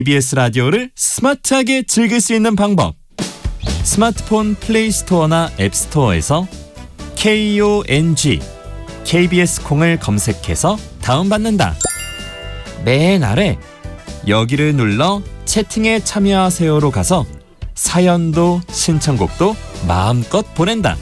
KBS 라디오를 스마트하게 즐길 수 있는 방법. 스마트폰 플레이 스토어나 앱 스토어에서 KONG KBS 콩을 검색해서 다운받는다. 맨 아래 여기를 눌러 채팅에 참여하세요로 가서 사연도 신청곡도 마음껏 보낸다.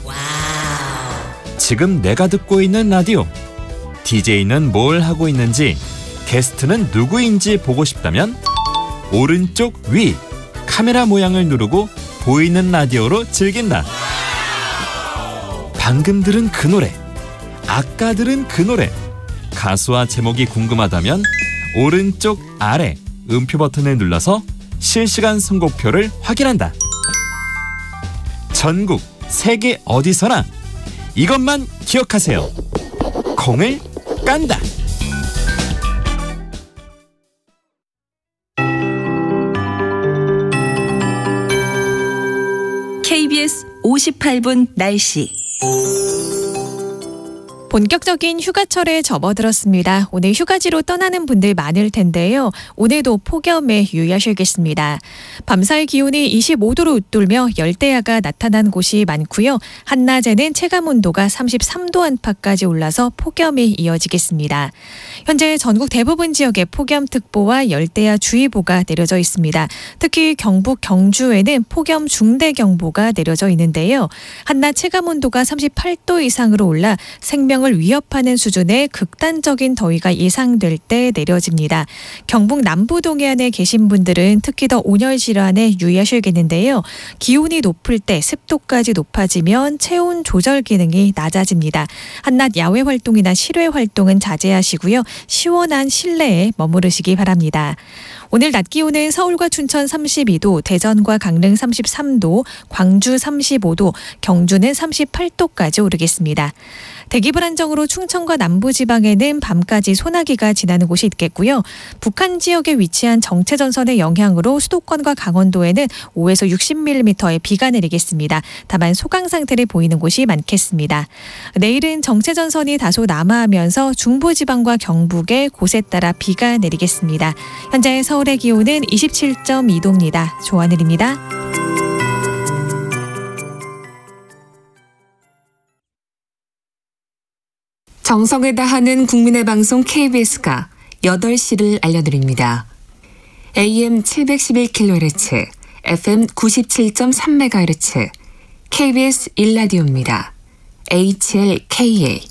지금 내가 듣고 있는 라디오, DJ는 뭘 하고 있는지, 게스트는 누구인지 보고 싶다면 오른쪽 위 카메라 모양을 누르고 보이는 라디오로 즐긴다. 방금 들은 그 노래, 아까 들은 그 노래, 가수와 제목이 궁금하다면 오른쪽 아래 음표 버튼을 눌러서 실시간 선곡표를 확인한다. 전국 세계 어디서나 이것만 기억하세요. 콩을 깐다. KBS 58분 날씨. 본격적인 휴가철에 접어들었습니다. 오늘 휴가지로 떠나는 분들 많을 텐데요. 오늘도 폭염에 유의하셔야겠습니다. 밤사이 기온이 25도로 웃돌며 열대야가 나타난 곳이 많고요. 한낮에는 체감온도가 33도 안팎까지 올라서 폭염이 이어지겠습니다. 현재 전국 대부분 지역에 폭염특보와 열대야 주의보가 내려져 있습니다. 특히 경북 경주에는 폭염 중대경보가 내려져 있는데요. 한낮 체감온도가 38도 이상으로 올라 생명을 위협하는 수준의 극단적인 더위가 예상될 때 내려집니다. 경북 남부 동해안에 계신 분들은 특히 더 온열 질환에 유의하셔야겠는데요. 기온이 높을 때 습도까지 높아지면 체온 조절 기능이 낮아집니다. 한낮 야외 활동이나 실외 활동은 자제하시고요. 시원한 실내에 머무르시기 바랍니다. 오늘 낮 기온은 서울과 춘천 32도, 대전과 강릉 33도, 광주 35도, 경주는 38도까지 오르겠습니다. 대기 불안정으로 충청과 남부지방에는 밤까지 소나기가 지나는 곳이 있겠고요. 북한 지역에 위치한 정체전선의 영향으로 수도권과 강원도에는 5에서 60mm의 비가 내리겠습니다. 다만 소강 상태를 보이는 곳이 많겠습니다. 내일은 정체전선이 다소 남하하면서 중부지방과 경북에 곳에 따라 비가 내리겠습니다. 현재 서울의 기온은 27.2도입니다. 조하늘입니다. 정성을 다하는 국민의 방송 KBS가 8시를 알려드립니다. AM 711kHz, FM 97.3MHz, KBS 1라디오입니다. HLKA